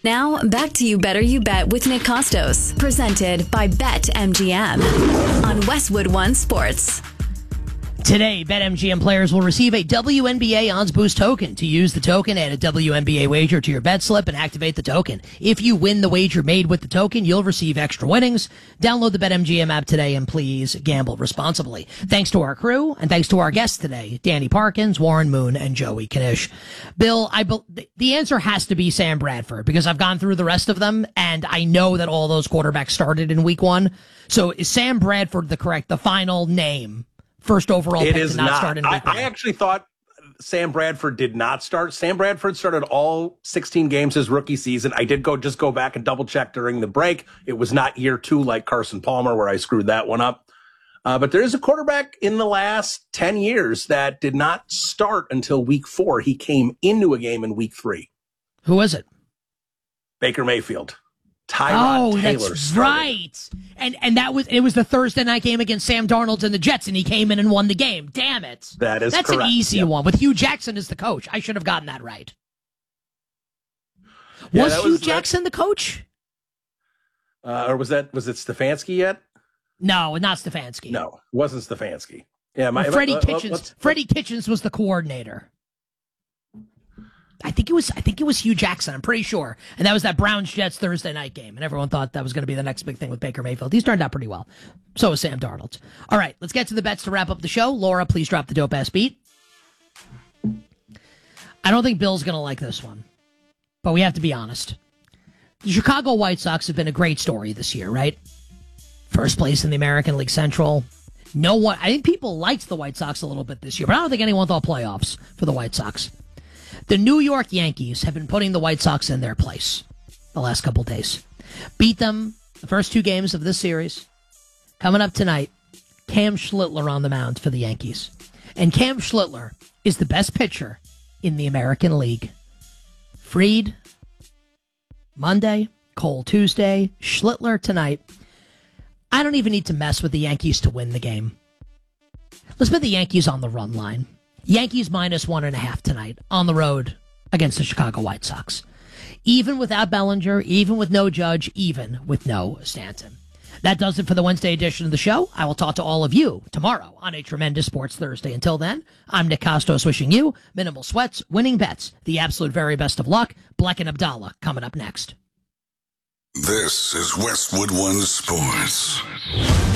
Now, back to You Better You Bet with Nick Costos, presented by BetMGM on Westwood One Sports. Today, BetMGM players will receive a WNBA Odds Boost token. To use the token, add a WNBA wager to your bet slip and activate the token. If you win the wager made with the token, you'll receive extra winnings. Download the BetMGM app today and please gamble responsibly. Thanks to our crew and thanks to our guests today, Danny Parkins, Warren Moon, and Joey Knish. Bill, the answer has to be Sam Bradford because I've gone through the rest of them and I know that all those quarterbacks started in week one. So is Sam Bradford the final name? First overall pick to not start in week one. I actually thought Sam Bradford did not start. Sam Bradford started all 16 games his rookie season. I did go back and double check during the break. It was not year two like Carson Palmer where I screwed that one up. But there is a quarterback in the last 10 years that did not start until week 4. He came into a game in week 3. Who is it? Baker Mayfield. Tyrod Taylor that's started. Right. And it was the Thursday night game against Sam Darnold and the Jets, and he came in and won the game. Damn it. That's correct. An easy one with Hugh Jackson as the coach. I should have gotten that right. Yeah, was Hugh Jackson the coach? Or was it Stefanski yet? No, not Stefanski. No, it wasn't Stefanski. Yeah, Freddie Kitchens was the coordinator. I think it was Hugh Jackson, I'm pretty sure. And that was that Browns-Jets Thursday night game. And everyone thought that was going to be the next big thing with Baker Mayfield. He's turned out pretty well. So is Sam Darnold. All right, let's get to the bets to wrap up the show. Laura, please drop the dope-ass beat. I don't think Bill's going to like this one. But we have to be honest. The Chicago White Sox have been a great story this year, right? First place in the American League Central. I think people liked the White Sox a little bit this year, but I don't think anyone thought playoffs for the White Sox. The New York Yankees have been putting the White Sox in their place the last couple days. Beat them the first 2 games of this series. Coming up tonight, Cam Schlittler on the mound for the Yankees. And Cam Schlittler is the best pitcher in the American League. Fried Monday, Cole Tuesday, Schlittler tonight. I don't even need to mess with the Yankees to win the game. Let's put the Yankees on the run line. Yankees minus 1.5 tonight on the road against the Chicago White Sox. Even without Bellinger, even with no Judge, even with no Stanton. That does it for the Wednesday edition of the show. I will talk to all of you tomorrow on a tremendous Sports Thursday. Until then, I'm Nick Costos wishing you minimal sweats, winning bets, the absolute very best of luck. Black and Abdallah coming up next. This is Westwood One Sports.